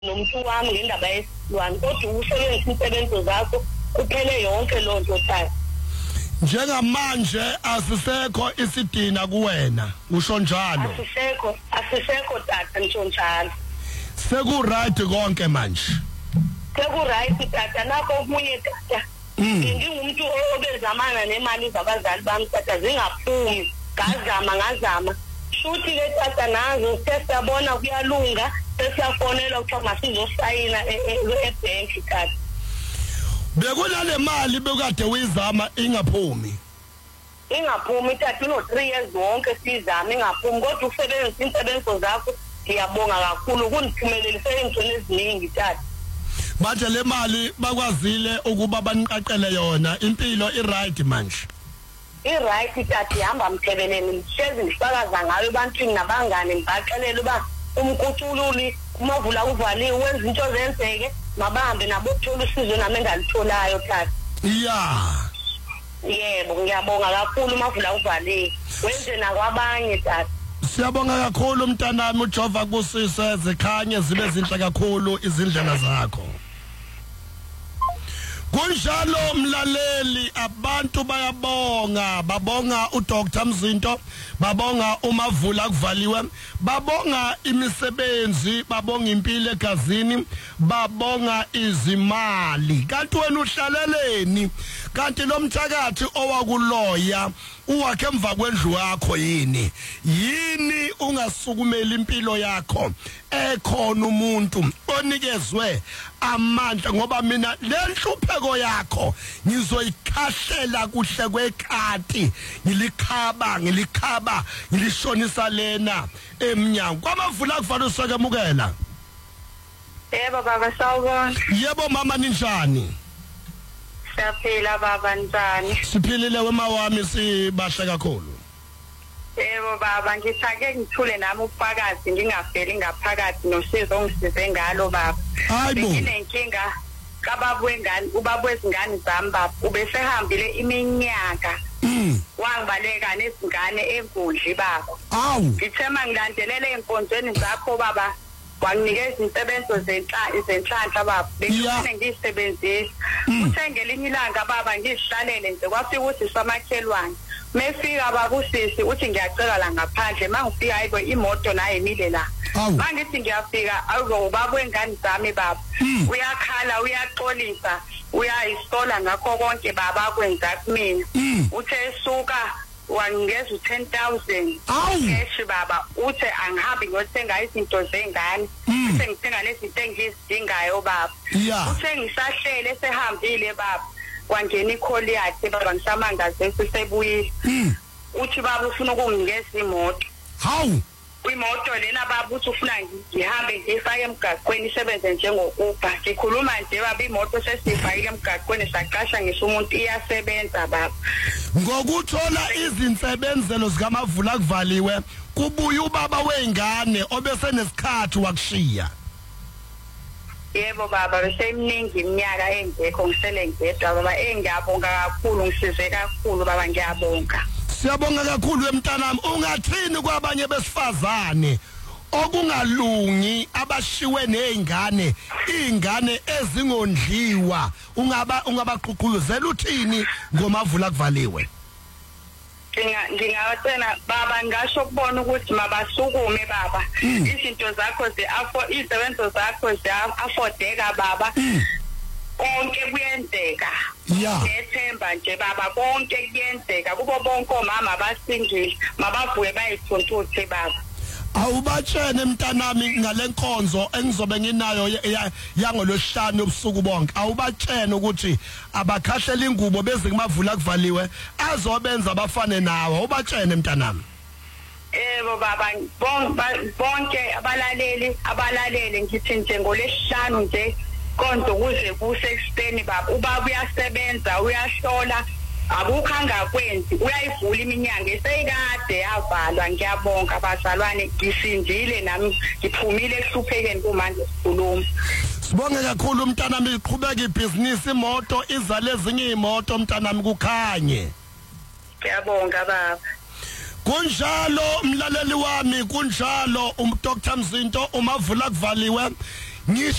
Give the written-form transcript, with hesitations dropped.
nomuntu wami ngendaba yesilwane kodwa usebenzisa isebenzo zakho kuphele yonke lonto tata. Njengamanje asisekho isidina kuwena usho njalo. Asisekho tata ngisho njalo. Seku right konke manje. Seku right tata nakho omunye tata. Ngingumuntu obezamana nemali zabazali bami tata zingaphumi. Ngazama. Shuthi ke tata nazo sesiyabona kuyalunga sesiyafonela ukuthi masizosayina ebank tata. Bekunale mali bekade uyizama ingaphumi. Ingaphumi tata no 3 years wonke sizama ingaphumi kodwa usebenzisa insebenzo zakho ngiyabonga kakhulu kuniphumelelise ingcono eziningi tata. Manje le mali bakwazile ukuba baniqaqele yona impilo iright manje. Iright tata ihamba mthebeleni mhlezi ngifakaza ngayo ebantwini nabangane ngibaxelela uba umkucululi umavula uvaliwe wenza into zenzeke mabahambe nabo ukuthola usizo nami engalitholayo tata. Yebo ngiyabonga kakhulu umavula uvaliwe wenze nakwabanye tata. Siyabonga kakhulu mntanami uJehova kusise zikhanye zibe zinhle kakhulu izindlela zakho. Kunjalo mlaleli abantu babonga uDr Mzinto, babonga umavula kuvaliwe, babonga imisebenzi, babonga impilo egazini, babonga izimali. Kanti wena uhlaleleni? Kanti lo mthakathi owakuloya uwakhe emva kwendlu yakho yini ungasukumela impilo yakho ekhona umuntu onikezwe amandla ngoba mina lenhlupheko yakho ngizoyikhahlela kuhle kwekati ngilikhaba ngilishonisa lena emnyango kwamavula kufanele usakemukela. Yebo baba sawubona. Yebo mama ninjani? Siyaphila baba njani? Siphilile wema wami sibahle kakhulu. Yebo baba ngithake ngithule nami ubufakazi ngingafeli ngaphakathi nosizo ongisize ngalo baba. Nginenkinga kababa wengane ubaba wezingane zami baba ubesehambile iminyaka. Wangibaleka nezingane enkundli baba. Ngithema ngilandelele enkonzweni zakho baba. Wanginikeza insebenzo zenhlanhla baba bengifune ngiyisebenzise uthe ngelinye ilanga baba ngihlalele nje kwafika uthi samakhelwane mefika baba usisi uthi ngiyacela la ngaphandle mangifika hayibo imoto nayo emile la mangithi ngiyafika awubaba wengane zami baba uyakhala uyaxolisa uyayisola ngakho konke baba akwenza kumina uthe suka wangeza 10,000 cash baba uthe angihambi ngiyothenga izinto zengane uthe ngithenga lezinto engizidingayo baba uthe ngisahlele sehambile baba kwangena icall yakhe baba ngisamangaze sisebuyile uthi baba ufuna ukunginikeza imoto imoto lena baba uthi ufuna ngihambe ngifake emgaqweni isebenze njengokuba ngikhuluma nje baba imoto sesifayile emgaqweni saqasha ngisho umuntu iyasebenza baba ngokuthola izinsebenzelo zikamavula kuvaliwe kubuya ubaba weingane obese nesikhathi wakushiya. Yebo baba bese iminingi iminyaka engekho ngisele ngedwa baba engiyabonga kakhulu ngisize kakhulu baba ngiyabonga. Siyabonga kakhulu emntanami ungathini kwabanye besifazane okungalungi abashiwe nezingane ezingondliwa ungabaqhuqhuzela uthini ngomavula kuvaliwe? Ngingawatshela baba ngasho kubona ukuthi mabasukume baba izinto zakho izisebenzo zakho ziafodeka baba konke kuyenzeka ngethemba nje baba konke kuyenzeka kubo bonke omama basindile mabavuye bayithuntuthe baba. Awubatshene mntanami ngalenkonzo engizobe nginayo yangolosihlanu ubusuku bonke awubatshene ukuthi abakhahlela ingubo beze kumavula kuvaliwe azobenza abafane nawe awubatshene mntanami. Yebo baba bonke abalaleli ngithi nje ngolesihlanu nje konke kuze kusekuseni baba ubaba uyasebenza uyahlola abukhanga kwenzi uyayivula iminyanga eseyikade yavalwa ngiyabonga abazalwane ngisindile nami ngiphumile ehluphekeni kumanje sikhuluma. Sibonge kakhulu mntanami iqhubeka ibhizinisi imoto izale ezinye imoto mntanami kukhanye. Ngiyabonga baba. Kunjalo mlaleli wami kunjalo Dr Mzinto umavula kuvaliwe ngisho